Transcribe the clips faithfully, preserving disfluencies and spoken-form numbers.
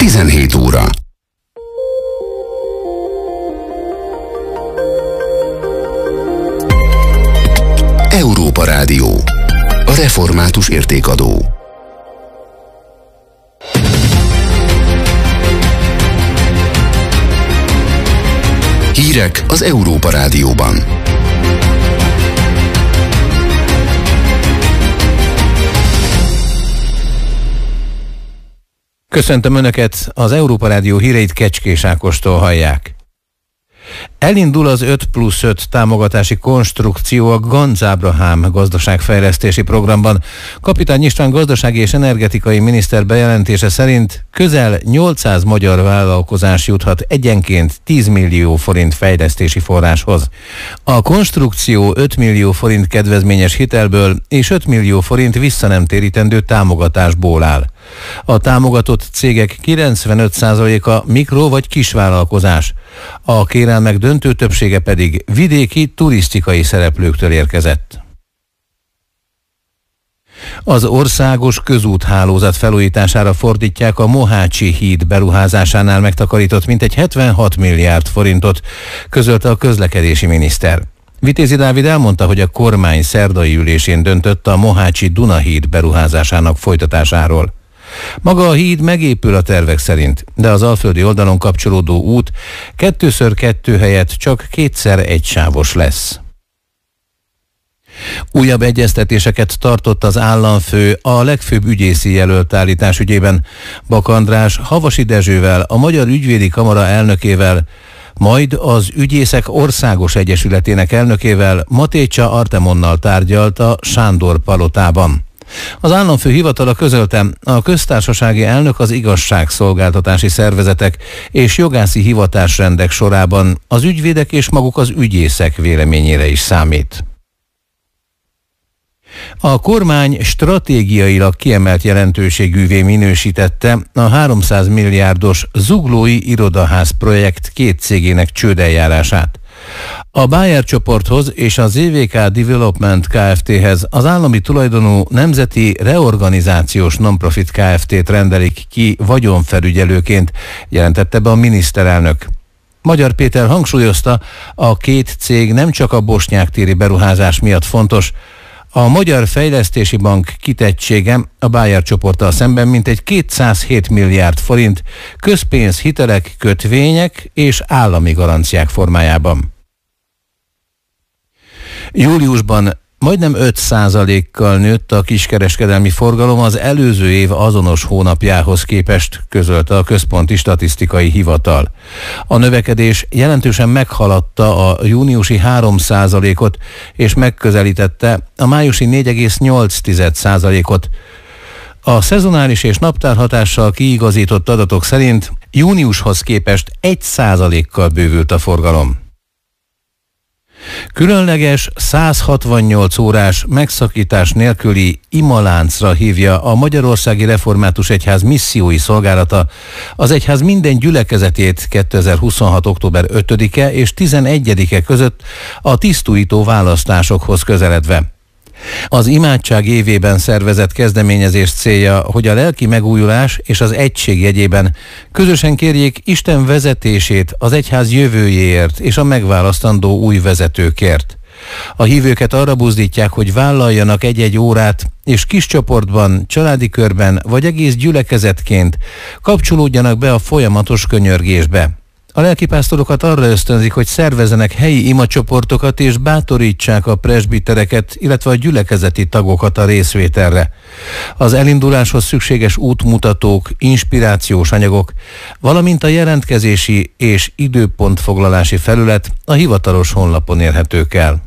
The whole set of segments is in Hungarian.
tizenhét óra. Európa Rádió. A református értékadó. Hírek az Európa Rádióban. Köszöntöm Önöket, az Európa Rádió híreit Kecskés Ákostól hallják. Elindul az öt plusz öt támogatási konstrukció a Ganz Ábrahám gazdaságfejlesztési programban. Kapitány István gazdasági és energetikai miniszter bejelentése szerint közel nyolcszáz magyar vállalkozás juthat egyenként tíz millió forint fejlesztési forráshoz. A konstrukció öt millió forint kedvezményes hitelből és öt millió forint visszanemtérítendő támogatásból áll. A támogatott cégek kilencvenöt százaléka mikro- vagy kisvállalkozás. A kérelmek döntő többsége pedig vidéki turisztikai szereplőktől érkezett. Az országos közúthálózat felújítására fordítják a Mohácsi híd beruházásánál megtakarított mintegy hetvenhat milliárd forintot, közölte a közlekedési miniszter. Vitézi Dávid elmondta, hogy a kormány szerdai ülésén döntött a Mohácsi Dunahíd beruházásának folytatásáról. Maga a híd megépül a tervek szerint, de az alföldi oldalon kapcsolódó út kettőször kettő helyett csak kétszer egy sávos lesz. Újabb egyeztetéseket tartott az államfő a legfőbb ügyészi jelölt állítás ügyében. Bak András Havasi Dezsővel, a Magyar Ügyvédi Kamara elnökével, majd az Ügyészek Országos Egyesületének elnökével, Matécsa Artemonnal tárgyalt a Sándor palotában. Az államfő hivatala közölte, a köztársasági elnök az igazságszolgáltatási szervezetek és jogászi hivatásrendek sorában az ügyvédek és maguk az ügyészek véleményére is számít. A kormány stratégiailag kiemelt jelentőségűvé minősítette a háromszáz milliárdos Zuglói Irodaház projekt két cégének csődeljárását. A Bayer csoporthoz és a zé vé ká Development Kft-hez az állami tulajdonú Nemzeti Reorganizációs Nonprofit Kft-t rendelik ki vagyonfelügyelőként, jelentette be a miniszterelnök. Magyar Péter hangsúlyozta, a két cég nem csak a bosnyáktéri beruházás miatt fontos. A Magyar Fejlesztési Bank kitettsége a Bayer csoporttal szemben mintegy kétszázhét milliárd forint közpénz, hitelek, kötvények és állami garanciák formájában. Júliusban majdnem öt százalékkal nőtt a kiskereskedelmi forgalom az előző év azonos hónapjához képest, közölte a Központi Statisztikai Hivatal. A növekedés jelentősen meghaladta a júniusi három százalékot, és megközelítette a májusi négy egész nyolc százalékot. A szezonális és naptárhatással kiigazított adatok szerint júniushoz képest egy százalékkal bővült a forgalom. Különleges száz hatvannyolc órás megszakítás nélküli imaláncra hívja a Magyarországi Református Egyház missziói szolgálata az egyház minden gyülekezetét kétezer-huszonhat. október ötödike és tizenegyedike között a tisztújtó választásokhoz közeledve. Az imádság évében szervezett kezdeményezés célja, hogy a lelki megújulás és az egység jegyében közösen kérjék Isten vezetését az egyház jövőjéért és a megválasztandó új vezetőkért. A hívőket arra buzdítják, hogy vállaljanak egy-egy órát, és kis csoportban, családi körben vagy egész gyülekezetként kapcsolódjanak be a folyamatos könyörgésbe. A lelkipásztorokat arra ösztönzik, hogy szervezzenek helyi imacsoportokat és bátorítsák a presbitereket, illetve a gyülekezeti tagokat a részvételre. Az elinduláshoz szükséges útmutatók, inspirációs anyagok, valamint a jelentkezési és időpontfoglalási felület a hivatalos honlapon érhetők el.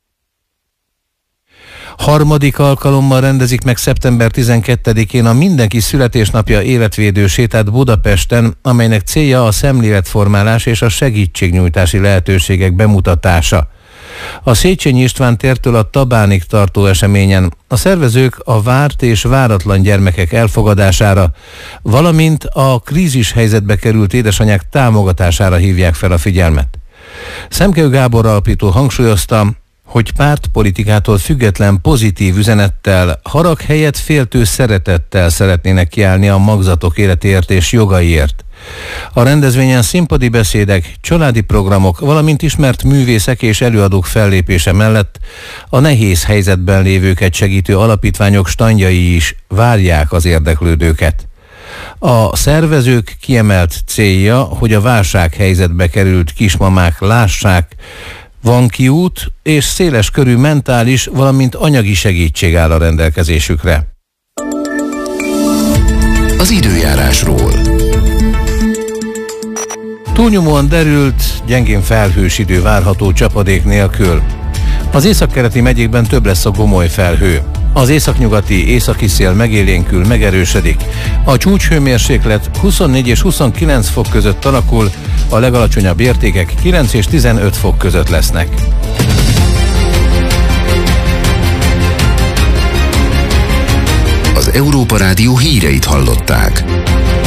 Harmadik alkalommal rendezik meg szeptember tizenkettedikén a Mindenki születésnapja életvédő sétát Budapesten, amelynek célja a szemléletformálás és a segítségnyújtási lehetőségek bemutatása. A Széchenyi István tértől a Tabánig tartó eseményen a szervezők a várt és váratlan gyermekek elfogadására, valamint a krízis helyzetbe került édesanyák támogatására hívják fel a figyelmet. Szemkő Gábor alapító hangsúlyozta, hogy pártpolitikától független pozitív üzenettel, harag helyett féltő szeretettel szeretnének kiállni a magzatok életéért és jogaiért. A rendezvényen színpadi beszédek, családi programok, valamint ismert művészek és előadók fellépése mellett a nehéz helyzetben lévőket segítő alapítványok standjai is várják az érdeklődőket. A szervezők kiemelt célja, hogy a válsághelyzetbe került kismamák lássák, van kiút és széles körű mentális, valamint anyagi segítség áll a rendelkezésükre. Az időjárásról. Túlnyomóan derült, gyengén felhős idő várható csapadék nélkül. Az északkeleti megyékben több lesz a gomoly felhő. Az északnyugati északi szél megélénkül, megerősödik. A csúcshőmérséklet huszonnégy és huszonkilenc fok között alakul, a legalacsonyabb értékek kilenc és tizenöt fok között lesznek. Az Európa Rádió híreit hallották.